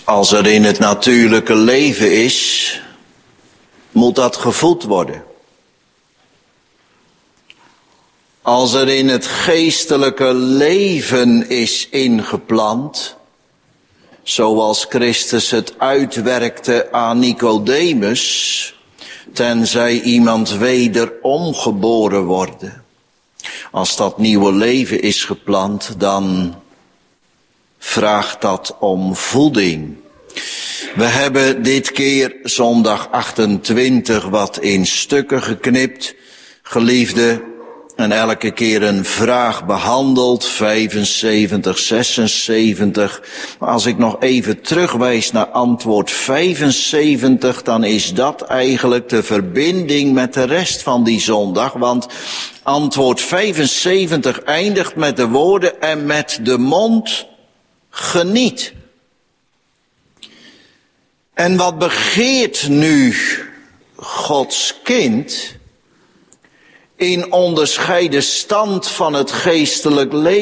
Als er in het natuurlijke leven is, moet dat gevoed worden. Als er in het geestelijke leven is ingeplant, zoals Christus het uitwerkte aan Nicodemus, tenzij iemand wederom geboren worden. Als dat nieuwe leven is geplant, dan vraagt dat om voeding. We hebben dit keer zondag 28 wat in stukken geknipt, geliefde, en elke keer een vraag behandeld, 75, 76. Maar als ik nog even terugwijs naar antwoord 75, dan is dat eigenlijk de verbinding met de rest van die zondag. Want antwoord 75 eindigt met de woorden en met de mond geniet. En wat begeert nu Gods kind in onderscheiden stand van het geestelijk leven?